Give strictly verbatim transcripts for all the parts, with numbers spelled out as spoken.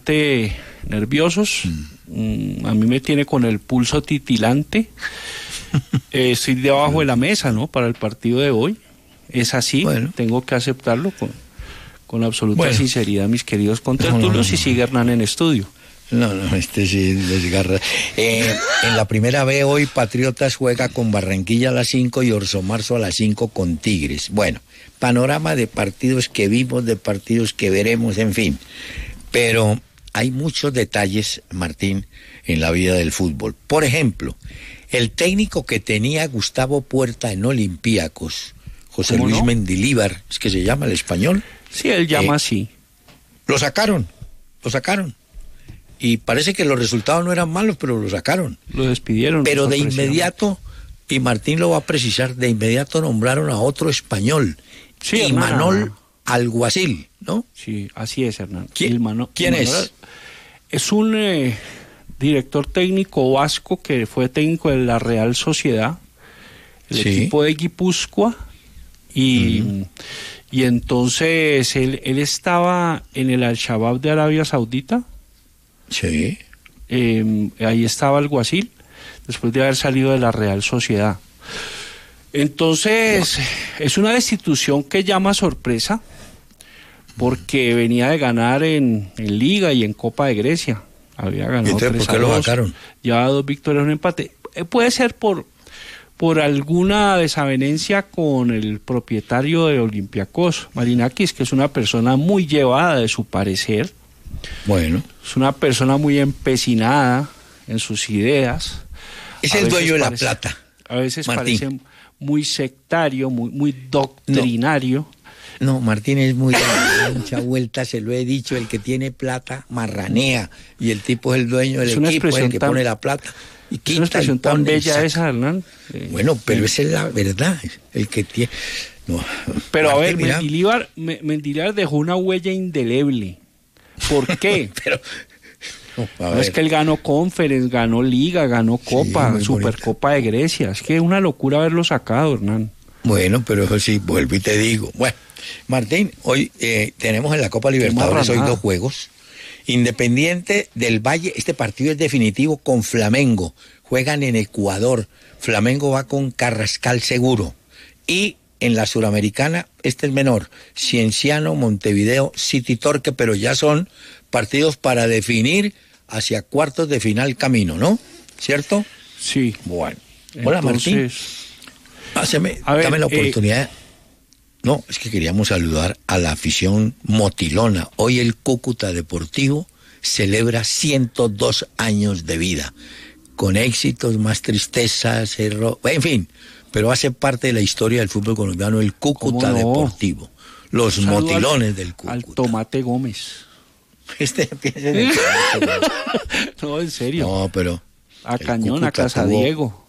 bastante nerviosos. Mm. A mí me tiene con el pulso titilante. eh, estoy debajo de la mesa, ¿no? Para el partido de hoy. Es así, bueno. Tengo que aceptarlo con, con absoluta bueno. sinceridad, mis queridos contertulios, no, no, no. Y sigue Hernán en estudio. No, no, este sí desgarra. Eh, en la primera B hoy Patriotas juega con Barranquilla a las cinco y Orso Marzo a las cinco con Tigres. Bueno, panorama de partidos que vimos, de partidos que veremos, en fin. Pero hay muchos detalles, Martín, en la vida del fútbol. Por ejemplo, el técnico que tenía Gustavo Puerta en Olympiacos, José Luis no? Mendilíbar, ¿es que se llama el español? Sí, él llama eh, así. Lo sacaron, lo sacaron. Y parece que los resultados no eran malos, pero lo sacaron. Lo despidieron. Pero de inmediato, y Martín lo va a precisar, de inmediato nombraron a otro español, sí, Imanol Alguacil, ¿no? Sí, así es, Hernán. ¿Quién, Mano, ¿quién Imanol, es? Es un eh, director técnico vasco que fue técnico de la Real Sociedad, el sí. equipo de Guipúzcoa, y, uh-huh. y entonces él, él estaba en el Al-Shabaab de Arabia Saudita. Sí. Eh, ahí estaba Alguacil, después de haber salido de la Real Sociedad. Entonces, es una destitución que llama sorpresa, porque venía de ganar en, en Liga y en Copa de Grecia. Había ganado. ¿Y entonces por qué lo sacaron? Llevaba dos victorias, un empate. Eh, puede ser por, por alguna desavenencia con el propietario de Olympiacos, Marinakis, que es una persona muy llevada de su parecer. Bueno. Es una persona muy empecinada en sus ideas. Es el dueño de la plata. A veces Martín. Parece muy sectario, muy, muy doctrinario. No, no, Martín es muy... mucha vuelta, se lo he dicho, el que tiene plata marranea, y el tipo es el dueño del es equipo, es el que tan, pone la plata. Y quita, es una expresión tan bella esa, Hernán. Eh, bueno, pero eh. esa es la verdad, el que tiene... No. Pero Martín, a ver, Mendilibar, Mendilibar dejó una huella indeleble. ¿Por qué? Pero, no, no es que él ganó Conference, ganó Liga, ganó Copa, sí, Supercopa de Grecia. Es que es una locura haberlo sacado, Hernán. Bueno, pero eso sí, vuelvo y te digo. Bueno, Martín, hoy eh, tenemos en la Copa Libertadores hoy dos juegos. Independiente del Valle, este partido es definitivo con Flamengo. Juegan en Ecuador. Flamengo va con Carrascal seguro. Y en la Suramericana, este es menor, Cienciano, Montevideo, City Torque, pero ya son partidos para definir hacia cuartos de final camino, ¿no? ¿Cierto? Sí. Bueno. Hola, entonces, Martín. Haceme, ver, dame la oportunidad. Eh, no, es que queríamos saludar a la afición motilona. Hoy el Cúcuta Deportivo celebra ciento dos años de vida, con éxitos, más tristezas, error, en fin... pero hace parte de la historia del fútbol colombiano, el Cúcuta no? Deportivo. Los motilones al, del Cúcuta. Al Tomate Gómez. Este piensa en el Tomate. No, en serio. No, pero... A Cañón, a Casa tuvo, Diego.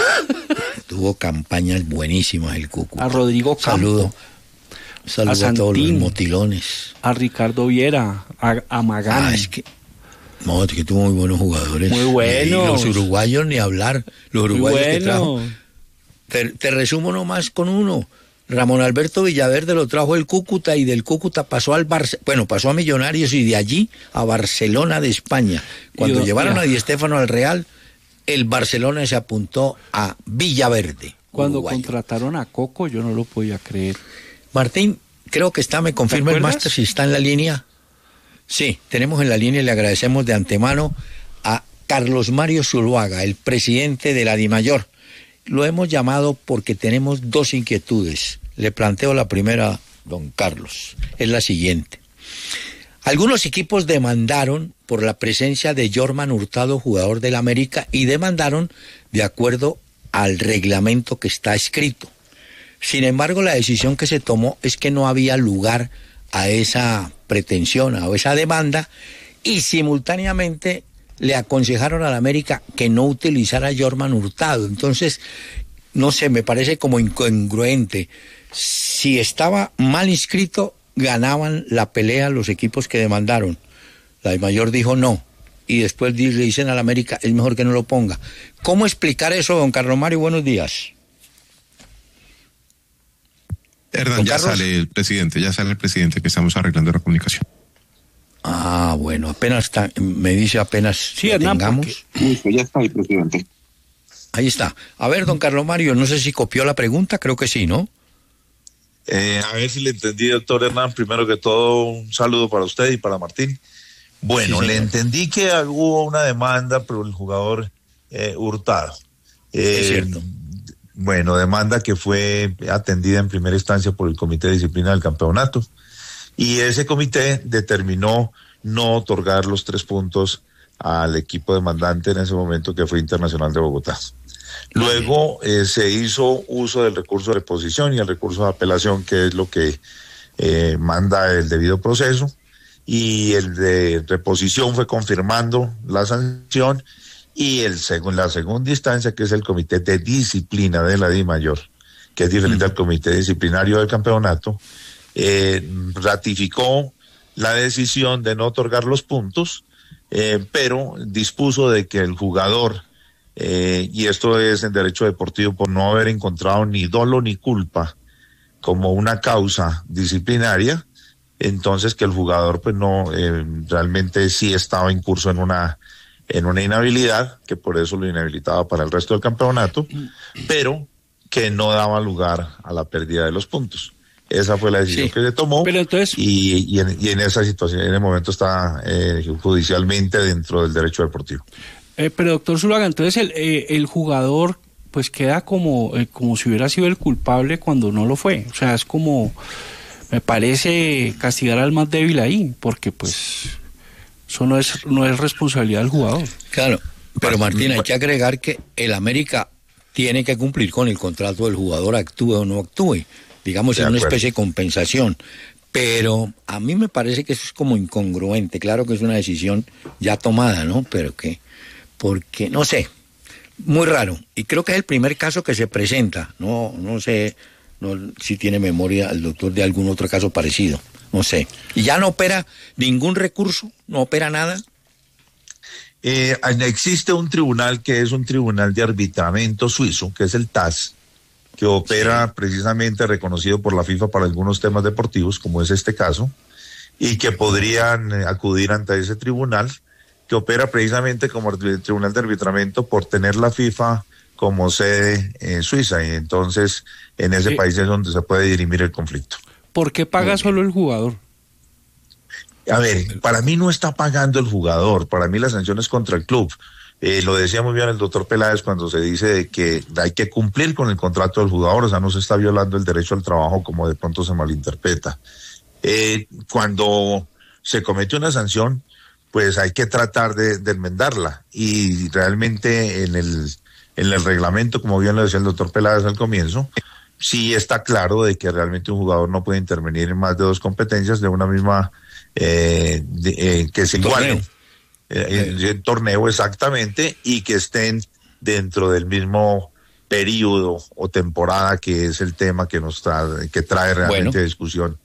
Tuvo campañas buenísimas el Cúcuta. A Rodrigo Campo. Saludo. Saludo a, Santín, a todos los motilones. A Ricardo Viera, a, a Magán. Ah, es que... No, es que tuvo muy buenos jugadores. Muy buenos. Los uruguayos ni hablar. Los uruguayos muy bueno. que trajo... Te, te resumo nomás con uno. Ramón Alberto Villaverde lo trajo el Cúcuta y del Cúcuta pasó al Barce, bueno, pasó a Millonarios y de allí a Barcelona de España. Cuando Yo, llevaron mira. a Di Stéfano al Real, el Barcelona se apuntó a Villaverde. Cuando uruguayo. contrataron a Coco, yo no lo podía creer. Martín, creo que está, me confirma el máster si está en la línea. Sí, tenemos en la línea y le agradecemos de antemano a Carlos Mario Zuluaga, el presidente de la DIMAYOR. Lo hemos llamado porque tenemos dos inquietudes. Le planteo la primera, don Carlos. Es la siguiente. Algunos equipos demandaron por la presencia de Jorman Hurtado, jugador del América, y demandaron de acuerdo al reglamento que está escrito. Sin embargo, la decisión que se tomó es que no había lugar a esa pretensión, a esa demanda, y simultáneamente le aconsejaron a la América que no utilizara a Jorman Hurtado. Entonces, no sé, me parece como incongruente. Si estaba mal inscrito, ganaban la pelea los equipos que demandaron. La DIMAYOR dijo no, y después le dicen a la América, es mejor que no lo ponga. ¿Cómo explicar eso, don Carlos Mario? Buenos días. Hernán, ya sale el presidente, ya sale el presidente, que estamos arreglando la comunicación. Ah, bueno, apenas está, me dice apenas sí, Hernán, tengamos. Listo, ya está ahí, presidente. Ahí está. A ver, don Carlos Mario, no sé si copió la pregunta, creo que sí, ¿no? Eh, a ver si le entendí, doctor Hernán. Primero que todo, un saludo para usted y para Martín. Bueno, sí, le entendí que hubo una demanda por el jugador eh, Hurtado. Eh, es cierto. Bueno, demanda que fue atendida en primera instancia por el Comité de Disciplina del Campeonato. Y ese comité determinó no otorgar los tres puntos al equipo demandante en ese momento, que fue Internacional de Bogotá. Luego eh, se hizo uso del recurso de reposición y el recurso de apelación, que es lo que eh, manda el debido proceso, y el de reposición fue confirmando la sanción, y el según la segunda instancia, que es el Comité de Disciplina de la DIMAYOR, que es diferente mm. al Comité Disciplinario del Campeonato, Eh, ratificó la decisión de no otorgar los puntos, eh, pero dispuso de que el jugador, eh, y esto es en derecho deportivo, por no haber encontrado ni dolo ni culpa como una causa disciplinaria, entonces que el jugador pues no, eh, realmente sí estaba en curso en una en una inhabilidad, que por eso lo inhabilitaba para el resto del campeonato, pero que no daba lugar a la pérdida de los puntos. Esa fue la decisión sí. que se tomó. Pero entonces, y, y, en, y en esa situación, en el momento está eh, judicialmente dentro del derecho deportivo. Eh, pero doctor Zuluaga, entonces el, eh, el jugador pues queda como, eh, como si hubiera sido el culpable cuando no lo fue. O sea, es como, me parece castigar al más débil ahí, porque pues eso no es, no es responsabilidad del jugador. Claro, pero Martín, hay que agregar que el América tiene que cumplir con el contrato del jugador, actúe o no actúe. Digamos, es una especie de compensación. Pero a mí me parece que eso es como incongruente. Claro que es una decisión ya tomada, ¿no? Pero que, porque, no sé, muy raro. Y creo que es el primer caso que se presenta. No, no sé no, si tiene memoria el doctor de algún otro caso parecido. No sé. ¿Y ya no opera ningún recurso? ¿No opera nada? Eh, existe un tribunal que es un tribunal de arbitramiento suizo, que es el T A S, que opera sí. precisamente reconocido por la FIFA para algunos temas deportivos, como es este caso, y que podrían acudir ante ese tribunal, que opera precisamente como el tribunal de arbitramiento por tener la FIFA como sede en Suiza, y entonces en ese sí. país es donde se puede dirimir el conflicto. ¿Por qué paga solo el jugador? A ver, para mí no está pagando el jugador, para mí la sanción es contra el club. Eh, lo decía muy bien el doctor Peláez cuando se dice de que hay que cumplir con el contrato del jugador, o sea, no se está violando el derecho al trabajo como de pronto se malinterpreta. Eh, cuando se comete una sanción, pues hay que tratar de, de enmendarla, y realmente en el, en el reglamento, como bien lo decía el doctor Peláez al comienzo, sí está claro de que realmente un jugador no puede intervenir en más de dos competencias de una misma, eh, de, eh, que se igualen. En el torneo exactamente, y que estén dentro del mismo periodo o temporada, que es el tema que nos trae, que trae realmente bueno. discusión.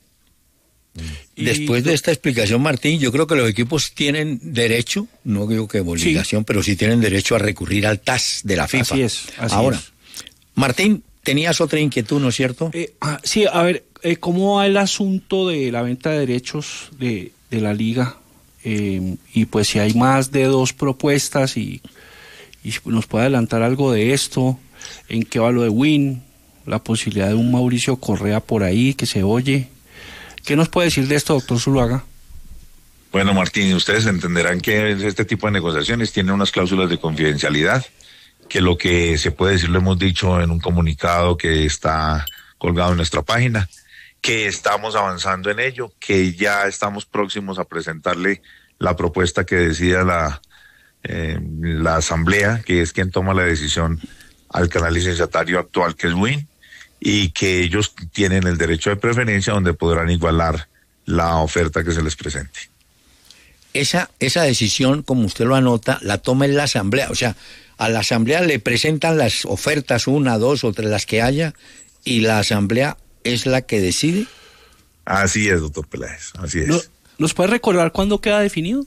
Después de esta explicación, Martín, yo creo que los equipos tienen derecho, no digo que obligación, sí. pero sí tienen derecho a recurrir al T A S de la FIFA. Así es. Así Ahora, es. Martín, tenías otra inquietud, ¿no es cierto? Eh, ah, sí, a ver, eh, ¿cómo va el asunto de la venta de derechos de, de la liga? Eh, y pues si hay más de dos propuestas y, y nos puede adelantar algo de esto, en qué va lo de Win, la posibilidad de un Mauricio Correa por ahí que se oye. ¿Qué nos puede decir de esto, doctor Zuluaga? Bueno, Martín, ustedes entenderán que este tipo de negociaciones tienen unas cláusulas de confidencialidad, que lo que se puede decir lo hemos dicho en un comunicado que está colgado en nuestra página, que estamos avanzando en ello, que ya estamos próximos a presentarle la propuesta que decida la, eh, la asamblea, que es quien toma la decisión al canal licenciatario actual, que es Win, y que ellos tienen el derecho de preferencia donde podrán igualar la oferta que se les presente. Esa, esa decisión, como usted lo anota, la toma en la asamblea, o sea, a la asamblea le presentan las ofertas, una, dos o tres, las que haya, y la asamblea es la que decide. Así es, doctor Peláez, así es. ¿No, ¿Nos puede recordar cuándo queda definido?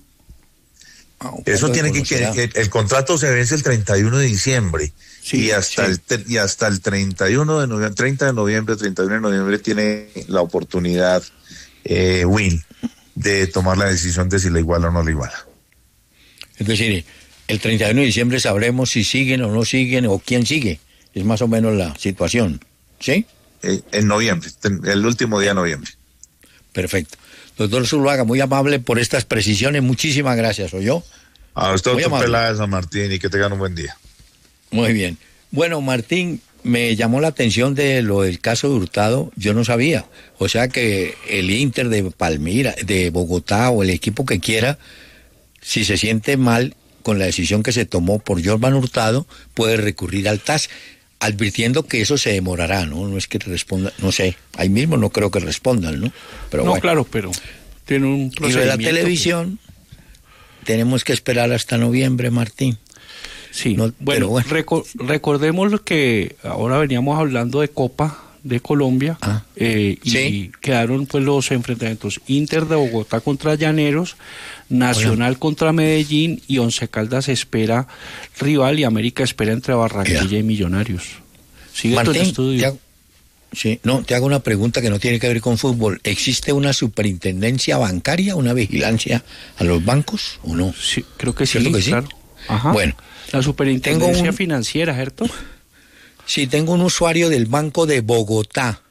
Eso tiene que, que, que el contrato se vence el treinta y uno de diciembre, sí, y hasta sí. el y hasta el treinta y uno de noviembre, treinta de noviembre, treinta y uno de noviembre tiene la oportunidad eh, Win de tomar la decisión de si la iguala o no la iguala. Es decir, el treinta y uno de diciembre sabremos si siguen o no siguen o quién sigue. Es más o menos la situación, ¿sí? Eh, en noviembre, el último día de noviembre. Perfecto. Doctor Zuluaga, muy amable por estas precisiones. Muchísimas gracias, ¿oyó? A usted, doctor Peláez, San Martín, y que tengan un buen día. Muy bien. Bueno, Martín, me llamó la atención de lo del caso de Hurtado, yo no sabía. O sea que el Inter de Palmira, de Bogotá o el equipo que quiera, si se siente mal con la decisión que se tomó por Jorman Hurtado, puede recurrir al T A S, advirtiendo que eso se demorará, ¿no? No es que responda, no sé, ahí mismo no creo que respondan, ¿no? Pero no, bueno. claro, pero tiene un procedimiento. Y lo de la televisión, que... tenemos que esperar hasta noviembre, Martín. Sí, no, bueno, bueno. Reco- recordemos que ahora veníamos hablando de Copa de Colombia, ah, eh, y ¿sí? quedaron pues los enfrentamientos: Inter de Bogotá contra Llaneros, Nacional Hola. contra Medellín, y Once Caldas espera rival y América espera entre Barranquilla ya. y Millonarios. ¿Sigue Martín, tu estudio? Te hago, sí, no, te hago una pregunta que no tiene que ver con fútbol. ¿Existe una superintendencia bancaria, una vigilancia a los bancos o no? Sí, creo que sí, que sí? claro. Ajá. Bueno, la superintendencia un... financiera, ¿cierto? Sí, tengo un usuario del Banco de Bogotá.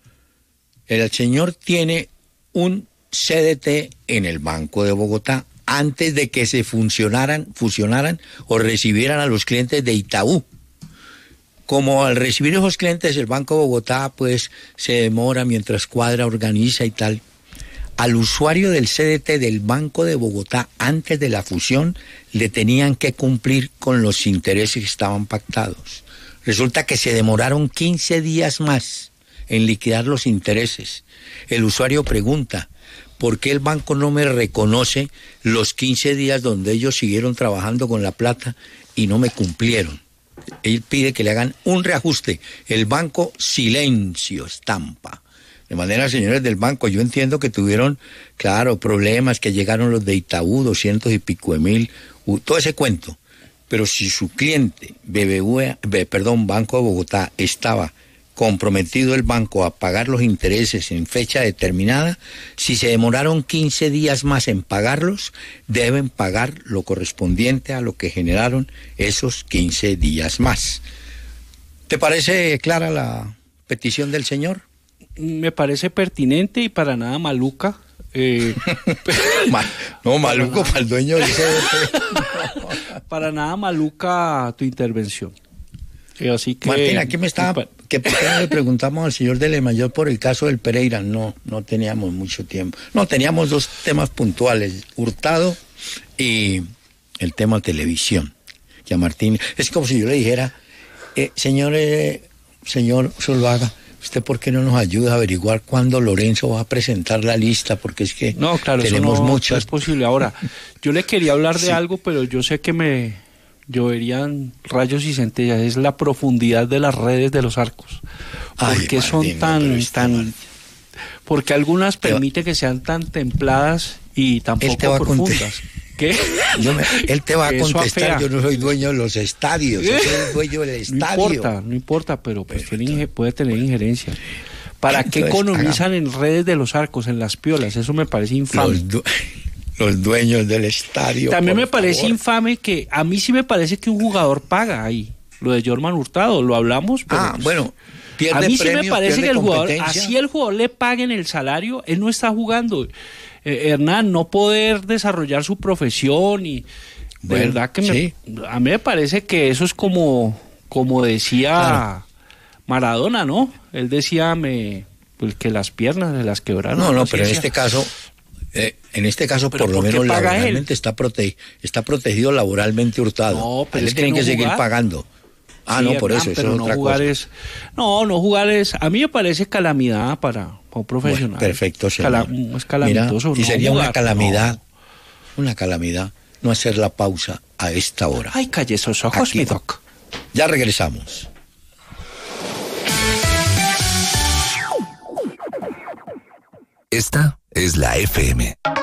El señor tiene un C D T en el Banco de Bogotá antes de que se funcionaran, fusionaran o recibieran a los clientes de Itaú. Como al recibir esos clientes el Banco de Bogotá pues se demora mientras cuadra, organiza y tal, al usuario del C D T del Banco de Bogotá antes de la fusión le tenían que cumplir con los intereses que estaban pactados. Resulta que se demoraron quince días más en liquidar los intereses. El usuario pregunta, ¿por qué el banco no me reconoce los quince días donde ellos siguieron trabajando con la plata y no me cumplieron? Él pide que le hagan un reajuste. El banco silencio estampa. De manera, señores del banco, yo entiendo que tuvieron, claro, problemas, que llegaron los de Itaú, doscientos y pico de mil, todo ese cuento. Pero si su cliente, B B V A, perdón, Banco de Bogotá, estaba comprometido el banco a pagar los intereses en fecha determinada, si se demoraron quince días más en pagarlos, deben pagar lo correspondiente a lo que generaron esos quince días más. ¿Te parece clara la petición del señor? Me parece pertinente y para nada maluca. Eh, no, maluco para, para el dueño del C D T. Para nada maluca tu intervención. Eh, así que, Martín, aquí me estaba... que por qué no le preguntamos al señor de Lemayor por el caso del Pereira. No, no teníamos mucho tiempo. No, teníamos dos temas puntuales, Hurtado y el tema televisión. Que a Martín... Es como si yo le dijera, eh, señor, eh, señor Zuluaga, ¿usted por qué no nos ayuda a averiguar cuándo Lorenzo va a presentar la lista? Porque es que no, claro, tenemos eso no, muchas... no es posible. Ahora, yo le quería hablar de sí. algo, pero yo sé que me lloverían rayos y centellas. Es la profundidad de las redes de los Arcos. ¿Por qué son Martín, tan... tan porque algunas permite que sean tan templadas y tan poco profundas. ¿Qué? Yo me, él te va a contestar, yo no soy dueño de los estadios, yo soy el dueño del estadio. No importa, no importa, pero pues tiene, puede tener injerencia. ¿Para Entonces, qué economizan haga... en redes de los Arcos, en las piolas? Eso me parece infame. Los, du los dueños del estadio. También me parece favor. infame que, a mí sí me parece que un jugador paga ahí, lo de Jorman Hurtado, lo hablamos. Pero ah, pues, bueno. Pierde a mí premio, sí me parece que el jugador, así el jugador le paguen el salario, él no está jugando. Eh, Hernán, no poder desarrollar su profesión y de bueno, verdad que me, sí. a mí me parece que eso es como, como decía claro. Maradona, ¿no? Él decía me, pues, que las piernas se las quebraron. No, no, pero en este caso, eh, en este caso por lo menos laboralmente está, prote está protegido laboralmente Hurtado. No, pero él es tienen que, que, no seguir jugar. pagando. Ah, sí, no, por eso, eso pero es no otra jugar cosa. Es, no, no jugar es, a mí me parece calamidad para, para un profesional. Bueno, perfecto, señor. Cala, es calamitoso. Mira, y no sería jugar, una calamidad, no. una calamidad no hacer la pausa a esta hora. Ay, calle esos ojos, Aquí, mi doc. Ya regresamos. Esta es la F M.